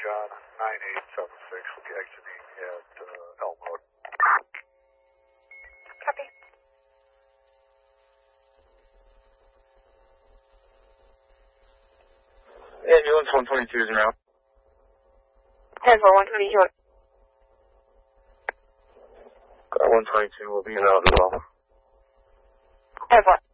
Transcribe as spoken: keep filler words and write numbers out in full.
John, nine eight seven six, will be exiting at uh, Elmwood. Copy. Ambulance one twenty-two is around. ten four, one twenty-two. Uh, one twenty-two will be around as well. ten four.